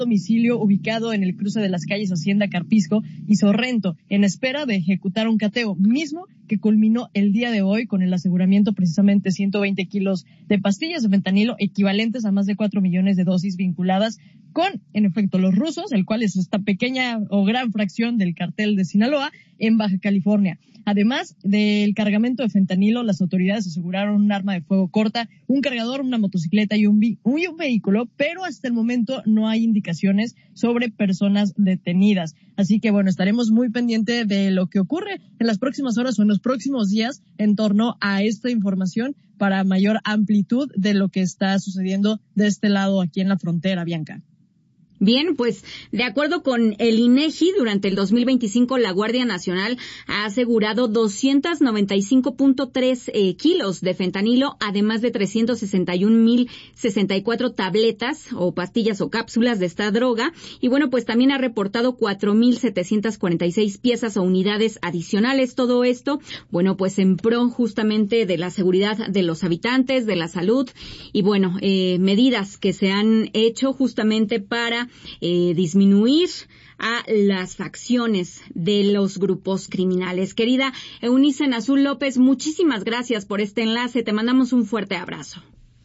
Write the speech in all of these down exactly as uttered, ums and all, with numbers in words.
domicilio ubicado en el cruce de las calles Hacienda Carpisco y Sorrento, en espera de ejecutar un cateo, mismo que culminó el día de hoy con el aseguramiento precisamente de ciento veinte kilos de pastillas de fentanilo equivalentes a más de cuatro millones de dosis vinculadas con, en efecto, los rusos, el cual es esta pequeña o gran fracción del cartel de Sinaloa en Baja California. Además del cargamento de fentanilo, las autoridades aseguraron un arma de fuego corta, un cargador, una motocicleta y un, vi- un vehículo, pero hasta el momento no hay indicaciones sobre personas detenidas. Así que, bueno, estaremos muy pendientes de lo que ocurre en las próximas horas o en los próximos días en torno a esta información para mayor amplitud de lo que está sucediendo de este lado aquí en la frontera, Bianca. Bien, pues de acuerdo con el INEGI, durante el dos mil veinticinco la Guardia Nacional ha asegurado doscientos noventa y cinco punto tres eh, kilos de fentanilo, además de trescientos sesenta y un mil sesenta y cuatro tabletas o pastillas o cápsulas de esta droga. Y bueno, pues también ha reportado cuatro mil setecientas cuarenta y seis piezas o unidades adicionales. Todo esto, bueno, pues en pro justamente de la seguridad de los habitantes, de la salud y bueno, eh, medidas que se han hecho justamente para Eh, disminuir a las facciones de los grupos criminales. Querida Eunice Nazul López, muchísimas gracias por este enlace. Te mandamos un fuerte abrazo.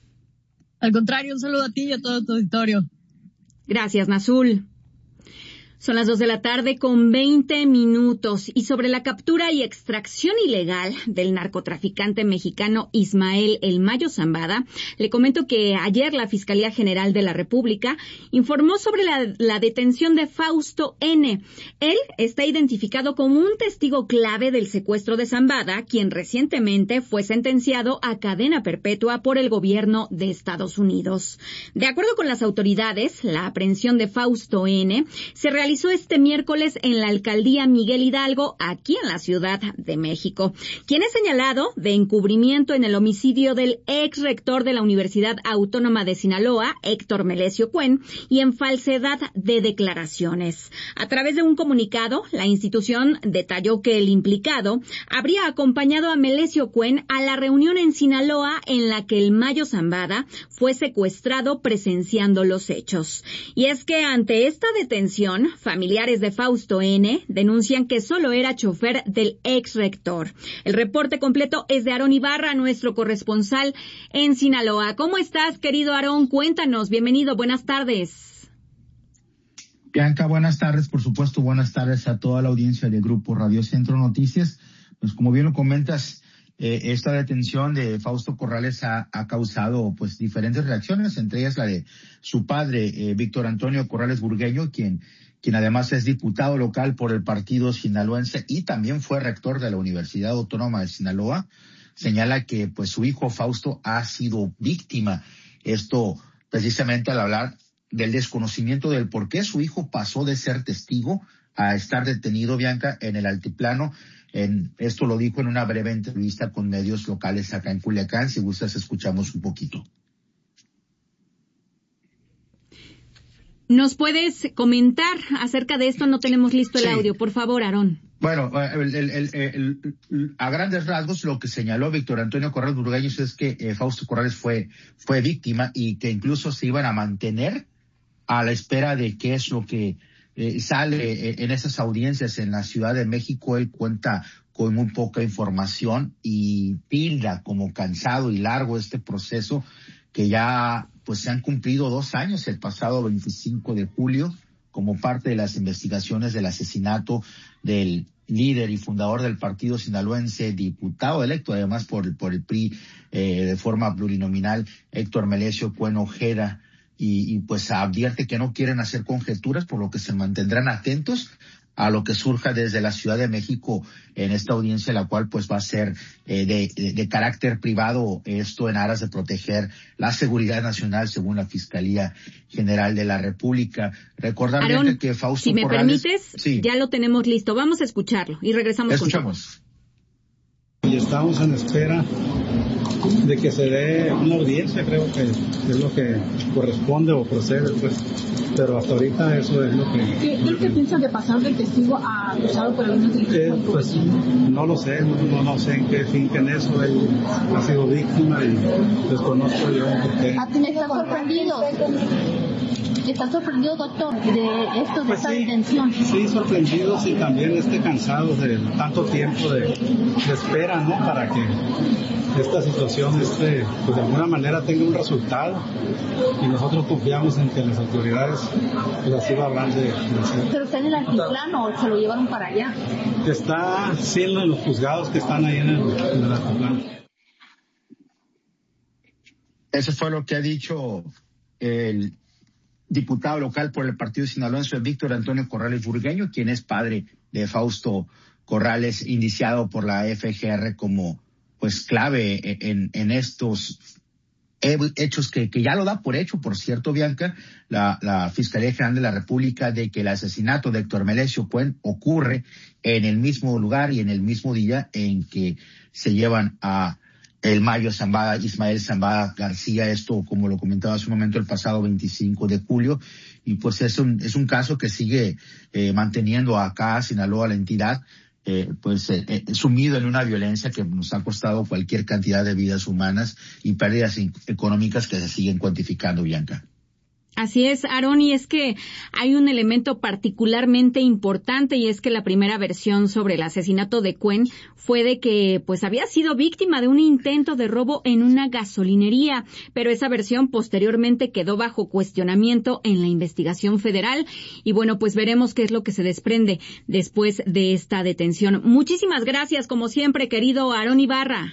Al contrario, un saludo a ti y a todo tu auditorio. Gracias, Nazul. Son las dos de la tarde con veinte minutos y sobre la captura y extracción ilegal del narcotraficante mexicano Ismael El Mayo Zambada, le comento que ayer la Fiscalía General de la República informó sobre la, la detención de Fausto N. Él está identificado como un testigo clave del secuestro de Zambada, quien recientemente fue sentenciado a cadena perpetua por el gobierno de Estados Unidos. De acuerdo con las autoridades, la aprehensión de Fausto N. se realizó realizó este miércoles en la alcaldía Miguel Hidalgo, aquí en la Ciudad de México, quien es señalado de encubrimiento en el homicidio del ex rector de la Universidad Autónoma de Sinaloa, Héctor Melesio Cuen, y en falsedad de declaraciones. A través de un comunicado, la institución detalló que el implicado habría acompañado a Melesio Cuen a la reunión en Sinaloa en la que el Mayo Zambada fue secuestrado presenciando los hechos. Y es que ante esta detención, familiares de Fausto N. denuncian que solo era chofer del ex rector. El reporte completo es de Aarón Ibarra, nuestro corresponsal en Sinaloa. ¿Cómo estás, querido Aarón? Cuéntanos. Bienvenido. Buenas tardes. Bianca, buenas tardes. Por supuesto, buenas tardes a toda la audiencia del Grupo Radio Centro Noticias. Pues como bien lo comentas, eh, esta detención de Fausto Corrales ha, ha causado pues diferentes reacciones, entre ellas la de su padre, eh, Víctor Antonio Corrales Burgueño, quien quien además es diputado local por el partido sinaloense y también fue rector de la Universidad Autónoma de Sinaloa. Señala que pues su hijo Fausto ha sido víctima. Esto precisamente al hablar del desconocimiento del por qué su hijo pasó de ser testigo a estar detenido, Bianca, en el altiplano. En, esto lo dijo en una breve entrevista con medios locales acá en Culiacán. Si gustas, escuchamos un poquito. ¿Nos puedes comentar acerca de esto? No tenemos listo el sí. audio. Por favor, Aarón. Bueno, el, el, el, el, el, a grandes rasgos lo que señaló Víctor Antonio Corrales Burgueños es que eh, Fausto Corrales fue, fue víctima y que incluso se iban a mantener a la espera de qué es lo que eh, sale eh, en esas audiencias en la Ciudad de México. Él cuenta con muy poca información y tilda como cansado y largo este proceso que ya pues se han cumplido dos años el pasado veinticinco de julio como parte de las investigaciones del asesinato del líder y fundador del partido sinaloense, diputado electo además por, por el P R I eh, de forma plurinominal, Héctor Melesio Cuen Ojeda, y, y pues advierte que no quieren hacer conjeturas, por lo que se mantendrán atentos a lo que surja desde la Ciudad de México en esta audiencia, la cual pues va a ser eh, de, de, de carácter privado, esto en aras de proteger la seguridad nacional según la Fiscalía General de la República. Recordar Aarón, que Fausto si me Corrales, permites, sí. ya lo tenemos listo. Vamos a escucharlo y regresamos. Escuchamos. Y estamos en espera de que se dé una audiencia, creo que es lo que corresponde o procede, pues. Pero hasta ahorita eso es lo que... ¿Qué, ¿qué, qué piensan de pasar del testigo a acusado por el mismo eh, Pues no lo sé, no, no sé en qué finquen eso. Él ha sido víctima y desconozco yo por qué. ¿A ti me está sorprendido? ¿Está sorprendido, doctor, de esto, de Pues esta sí, detención? Sí, sorprendidos y también este cansados de tanto tiempo de, de espera, ¿no? Para que esta situación este, pues de alguna manera tenga un resultado, y nosotros confiamos en que las autoridades pues así va a hablar de, de hacer. ¿Pero está en el altiplán o se lo llevaron para allá? Está sí en los juzgados que están ahí en el, en el altiplán. Eso fue lo que ha dicho el diputado local por el partido sinaloense, Víctor Antonio Corrales Burgueño, quien es padre de Fausto Corrales, indiciado por la F G R como pues clave en, en estos hechos que, que ya lo da por hecho, por cierto, Bianca, la, la Fiscalía General de la República, de que el asesinato de Héctor Melesio Cuen ocurre en el mismo lugar y en el mismo día en que se llevan a el Mayo Zambada, Ismael Zambada García, esto como lo comentaba hace un momento, el pasado veinticinco de julio, y pues es un, es un caso que sigue eh, manteniendo acá Sinaloa, la entidad, eh, pues eh, eh, sumido en una violencia que nos ha costado cualquier cantidad de vidas humanas y pérdidas económicas que se siguen cuantificando, Bianca. Así es, Aarón, y es que hay un elemento particularmente importante, y es que la primera versión sobre el asesinato de Cuen fue de que pues había sido víctima de un intento de robo en una gasolinería, pero esa versión posteriormente quedó bajo cuestionamiento en la investigación federal, y bueno, pues veremos qué es lo que se desprende después de esta detención. Muchísimas gracias, como siempre, querido Aarón Ibarra.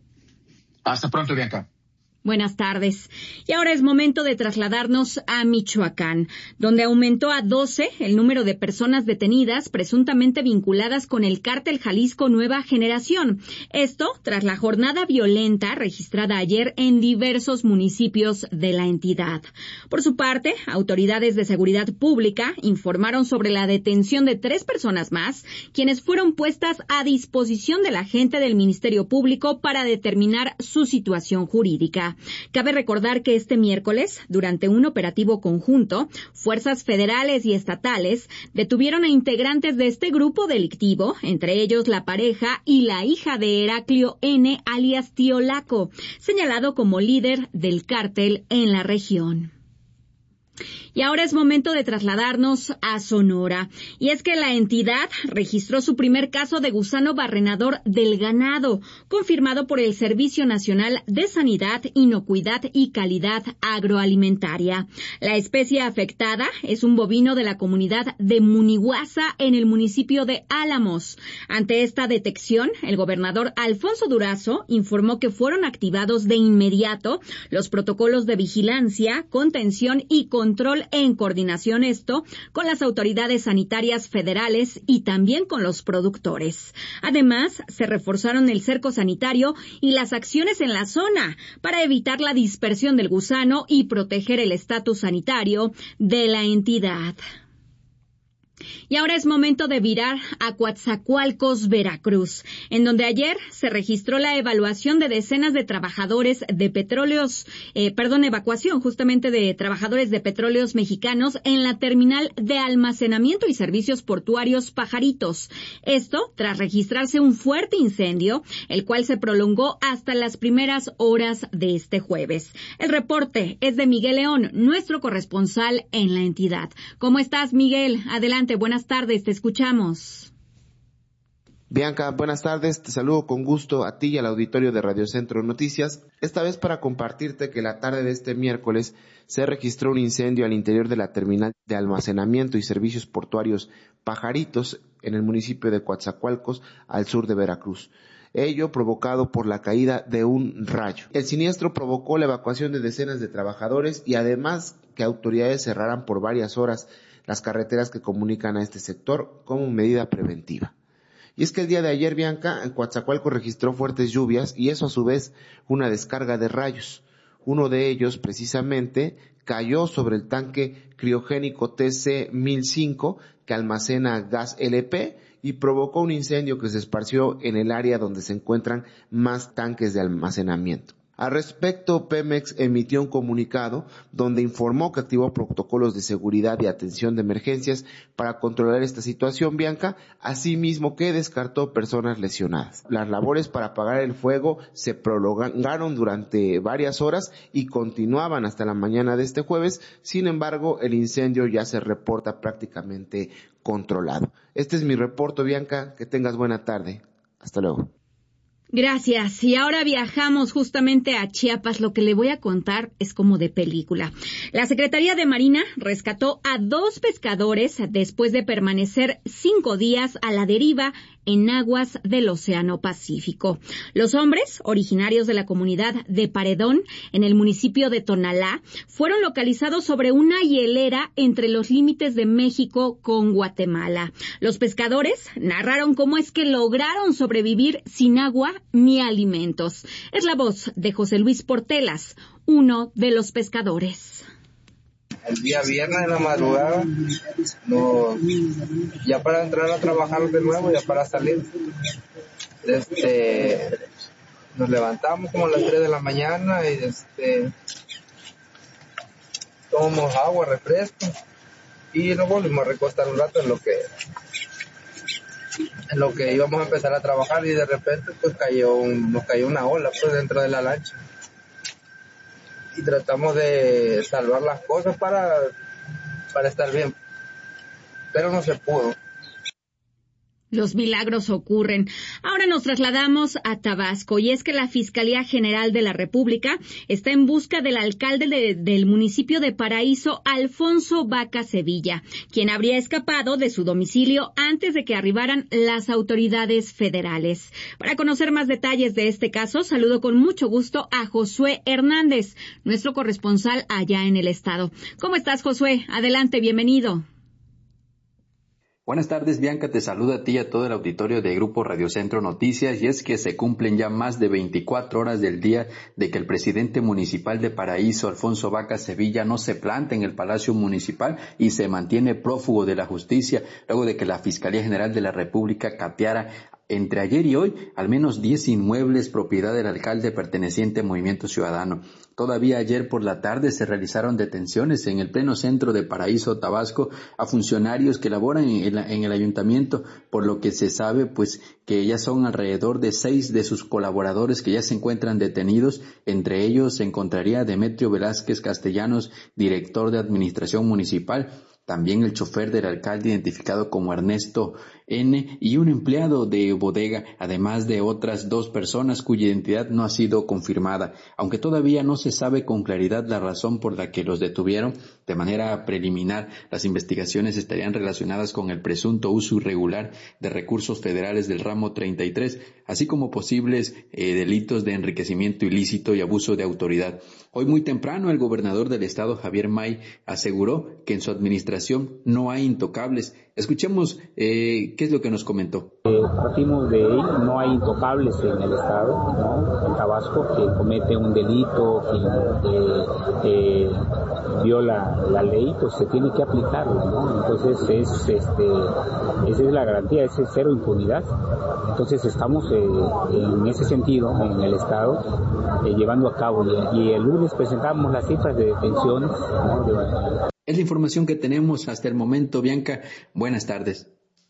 Hasta pronto, Bianca. Buenas tardes. Y ahora es momento de trasladarnos a Michoacán, donde aumentó a doce el número de personas detenidas presuntamente vinculadas con el cártel Jalisco Nueva Generación. Esto tras la jornada violenta registrada ayer en diversos municipios de la entidad. Por su parte, autoridades de seguridad pública informaron sobre la detención de tres personas más, quienes fueron puestas a disposición de la gente del Ministerio Público para determinar su situación jurídica. Cabe recordar que este miércoles, durante un operativo conjunto, fuerzas federales y estatales detuvieron a integrantes de este grupo delictivo, entre ellos la pareja y la hija de Heraclio N., alias Tío Laco, señalado como líder del cártel en la región. Y ahora es momento de trasladarnos a Sonora. Y es que la entidad registró su primer caso de gusano barrenador del ganado, confirmado por el Servicio Nacional de Sanidad, Inocuidad y Calidad Agroalimentaria. La especie afectada es un bovino de la comunidad de Munihuasa en el municipio de Álamos. Ante esta detección, el gobernador Alfonso Durazo informó que fueron activados de inmediato los protocolos de vigilancia, contención y control en coordinación esto con las autoridades sanitarias federales y también con los productores. Además, se reforzaron el cerco sanitario y las acciones en la zona para evitar la dispersión del gusano y proteger el estatus sanitario de la entidad. Y ahora es momento de virar a Coatzacoalcos, Veracruz, en donde ayer se registró la evaluación de decenas de trabajadores de petróleos, eh, perdón, evacuación justamente de trabajadores de petróleos mexicanos en la terminal de almacenamiento y servicios portuarios Pajaritos. Esto tras registrarse un fuerte incendio, el cual se prolongó hasta las primeras horas de este jueves. El reporte es de Miguel León, nuestro corresponsal en la entidad. ¿Cómo estás, Miguel? Adelante, buenas tardes, te escuchamos. Bianca, buenas tardes, te saludo con gusto a ti y al auditorio de Radio Centro Noticias, esta vez para compartirte que la tarde de este miércoles se registró un incendio al interior de la terminal de almacenamiento y servicios portuarios Pajaritos en el municipio de Coatzacoalcos, al sur de Veracruz. Ello provocado por la caída de un rayo. El siniestro provocó la evacuación de decenas de trabajadores y además que autoridades cerraran por varias horas las carreteras que comunican a este sector como medida preventiva. Y es que el día de ayer, Bianca, en Coatzacoalcos registró fuertes lluvias y eso a su vez una descarga de rayos. Uno de ellos precisamente cayó sobre el tanque criogénico T C mil cinco que almacena gas L P y provocó un incendio que se esparció en el área donde se encuentran más tanques de almacenamiento. Al respecto, Pemex emitió un comunicado donde informó que activó protocolos de seguridad y atención de emergencias para controlar esta situación, Bianca, asimismo que descartó personas lesionadas. Las labores para apagar el fuego se prolongaron durante varias horas y continuaban hasta la mañana de este jueves. Sin embargo, el incendio ya se reporta prácticamente controlado. Este es mi reporte, Bianca. Que tengas buena tarde. Hasta luego. Gracias. Y ahora viajamos justamente a Chiapas. Lo que le voy a contar es como de película. La Secretaría de Marina rescató a dos pescadores después de permanecer cinco días a la deriva en aguas del Océano Pacífico. Los hombres, originarios de la comunidad de Paredón, en el municipio de Tonalá, fueron localizados sobre una hielera entre los límites de México con Guatemala. Los pescadores narraron cómo es que lograron sobrevivir sin agua ni alimentos. Es la voz de José Luis Portelas, uno de los pescadores. El día viernes en la madrugada, nos, ya para entrar a trabajar de nuevo, ya para salir, este, nos levantamos como a las tres de la mañana y este, tomamos agua, refresco y nos volvimos a recostar un rato en lo que en lo que íbamos a empezar a trabajar y de repente pues cayó un, nos cayó una ola pues dentro de la lancha. Y tratamos de salvar las cosas para, para estar bien, pero no se pudo. Los milagros ocurren. Ahora nos trasladamos a Tabasco y es que la Fiscalía General de la República está en busca del alcalde de, del municipio de Paraíso, Alfonso Vaca Sevilla, quien habría escapado de su domicilio antes de que arribaran las autoridades federales. Para conocer más detalles de este caso, saludo con mucho gusto a Josué Hernández, nuestro corresponsal allá en el estado. ¿Cómo estás, Josué? Adelante, bienvenido. Buenas tardes, Bianca, te saluda a ti y a todo el auditorio de Grupo Radio Centro Noticias, y es que se cumplen ya más de veinticuatro horas del día de que el presidente municipal de Paraíso, Alfonso Vaca Sevilla, no se planta en el Palacio Municipal y se mantiene prófugo de la justicia, luego de que la Fiscalía General de la República cateara entre ayer y hoy al menos diez inmuebles propiedad del alcalde perteneciente al Movimiento Ciudadano. Todavía ayer por la tarde se realizaron detenciones en el pleno centro de Paraíso, Tabasco, a funcionarios que laboran en el, en el ayuntamiento, por lo que se sabe pues que ya son alrededor de seis de sus colaboradores que ya se encuentran detenidos. Entre ellos se encontraría Demetrio Velázquez Castellanos, director de Administración Municipal, también el chofer del alcalde identificado como Ernesto N. y un empleado de bodega, además de otras dos personas cuya identidad no ha sido confirmada. Aunque todavía no se sabe con claridad la razón por la que los detuvieron, de manera preliminar las investigaciones estarían relacionadas con el presunto uso irregular de recursos federales del ramo treinta y tres, así como posibles eh, delitos de enriquecimiento ilícito y abuso de autoridad. Hoy muy temprano el gobernador del estado, Javier May, aseguró que en su administración no hay intocables. Escuchemos eh, qué es lo que nos comentó. Eh, partimos de ahí, no hay intocables en el estado, ¿no? En Tabasco, que comete un delito, que eh, eh, viola la ley, pues se tiene que aplicarlo, ¿no? Entonces es, este, esa es la garantía, esa es cero impunidad. Entonces estamos eh, en ese sentido en el estado eh, llevando a cabo y, y el lunes presentamos las cifras de detenciones, ¿no? De... Es la información que tenemos hasta el momento, Bianca. Buenas tardes.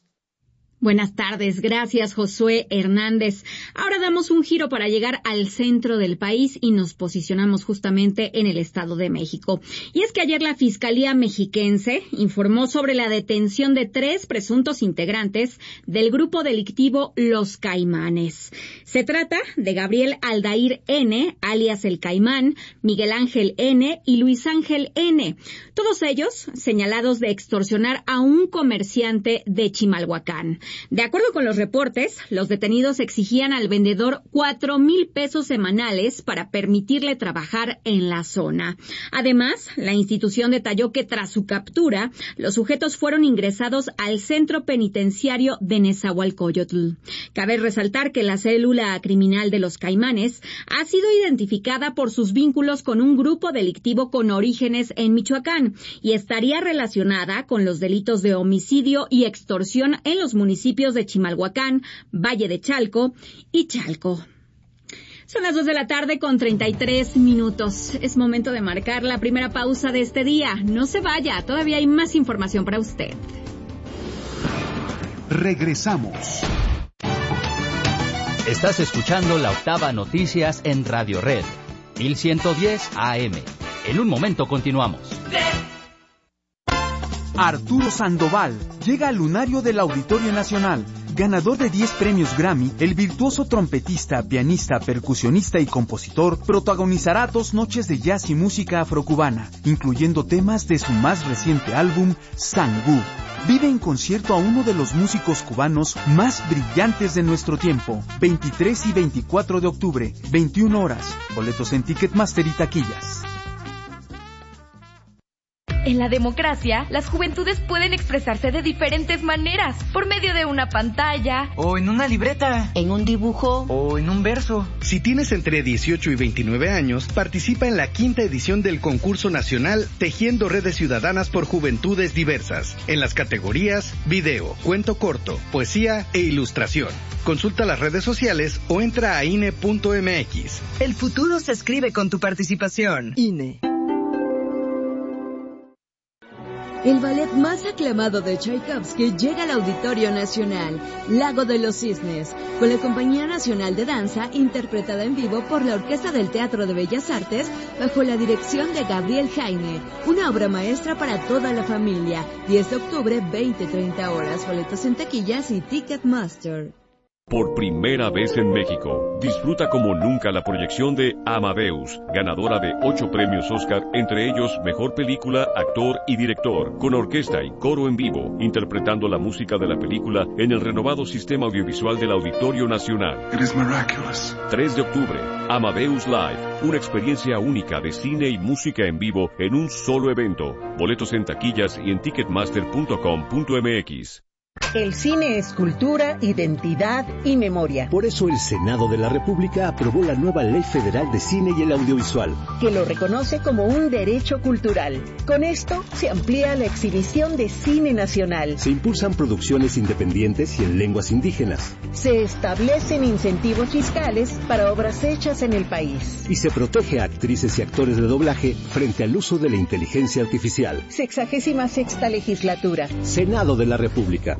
Buenas tardes, gracias Josué Hernández. Ahora damos un giro para llegar al centro del país y nos posicionamos justamente en el Estado de México. Y es que ayer la Fiscalía Mexiquense informó sobre la detención de tres presuntos integrantes del grupo delictivo Los Caimanes. Se trata de Gabriel Aldair N., alias El Caimán, Miguel Ángel N. y Luis Ángel N., todos ellos señalados de extorsionar a un comerciante de Chimalhuacán. De acuerdo con los reportes, los detenidos exigían al vendedor cuatro mil pesos semanales para permitirle trabajar en la zona. Además, la institución detalló que tras su captura, los sujetos fueron ingresados al centro penitenciario de Nezahualcóyotl. Cabe resaltar que la célula criminal de los Caimanes ha sido identificada por sus vínculos con un grupo delictivo con orígenes en Michoacán y estaría relacionada con los delitos de homicidio y extorsión en los municipios municipios de Chimalhuacán, Valle de Chalco y Chalco. Son las dos de la tarde con treinta y tres minutos. Es momento de marcar la primera pausa de este día. No se vaya, todavía hay más información para usted. Regresamos. Estás escuchando La Octava Noticias en Radio Red, mil ciento diez A M. En un momento continuamos. Arturo Sandoval llega al lunario del Auditorio Nacional. Ganador de diez premios Grammy, el virtuoso trompetista, pianista, percusionista y compositor protagonizará dos noches de jazz y música afrocubana, incluyendo temas de su más reciente álbum, Sangú. Vive en concierto a uno de los músicos cubanos más brillantes de nuestro tiempo. veintitrés y veinticuatro de octubre, veintiuna horas. Boletos en Ticketmaster y taquillas. En la democracia, las juventudes pueden expresarse de diferentes maneras, por medio de una pantalla, o en una libreta, en un dibujo, o en un verso. Si tienes entre dieciocho y veintinueve años, participa en la quinta edición del concurso nacional Tejiendo Redes Ciudadanas por Juventudes Diversas, en las categorías video, cuento corto, poesía e ilustración. Consulta las redes sociales o entra a I N E punto M X. El futuro se escribe con tu participación. I N E. El ballet más aclamado de Tchaikovsky llega al Auditorio Nacional, Lago de los Cisnes, con la Compañía Nacional de Danza, interpretada en vivo por la Orquesta del Teatro de Bellas Artes, bajo la dirección de Gabriel Jaime. Una obra maestra para toda la familia. diez de octubre, veinte treinta horas. Boletos en taquillas y Ticketmaster. Por primera vez en México, disfruta como nunca la proyección de Amadeus, ganadora de ocho premios Oscar, entre ellos Mejor Película, Actor y Director, con orquesta y coro en vivo, interpretando la música de la película en el renovado sistema audiovisual del Auditorio Nacional. It is miraculous. tres de octubre, Amadeus Live, una experiencia única de cine y música en vivo en un solo evento. Boletos en taquillas y en ticketmaster punto com punto m x. El cine es cultura, identidad y memoria. Por eso el Senado de la República aprobó la nueva Ley Federal de Cine y el Audiovisual, que lo reconoce como un derecho cultural. Con esto se amplía la exhibición de cine nacional. Se impulsan producciones independientes y en lenguas indígenas. Se establecen incentivos fiscales para obras hechas en el país. Y se protege a actrices y actores de doblaje frente al uso de la inteligencia artificial. Sexagésima sexta legislatura. Senado de la República.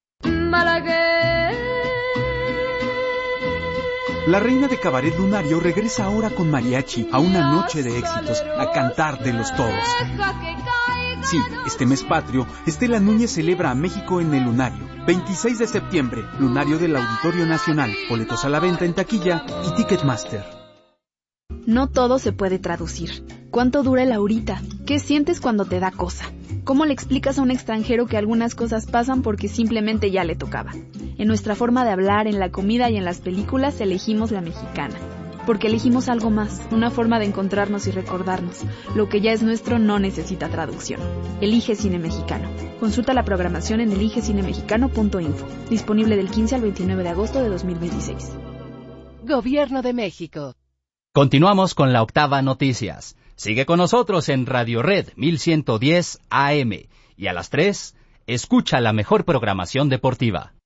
La reina de cabaret lunario regresa ahora con mariachi a una noche de éxitos, a cantar de los todos. Sí, este mes patrio, Estela Núñez celebra a México en el Lunario. veintiséis de septiembre, Lunario del Auditorio Nacional. Boletos a la venta en taquilla y Ticketmaster. No todo se puede traducir. ¿Cuánto dura el ahorita? ¿Qué sientes cuando te da cosa? ¿Cómo le explicas a un extranjero que algunas cosas pasan porque simplemente ya le tocaba? En nuestra forma de hablar, en la comida y en las películas elegimos la mexicana. Porque elegimos algo más, una forma de encontrarnos y recordarnos. Lo que ya es nuestro no necesita traducción. Elige Cine Mexicano. Consulta la programación en elige cine mexicano punto info. Disponible del quince al veintinueve de agosto de dos mil veintiséis. Gobierno de México. Continuamos con La Octava Noticias. Sigue con nosotros en Radio Red mil ciento diez A M. Y a las tres, escucha la mejor programación deportiva.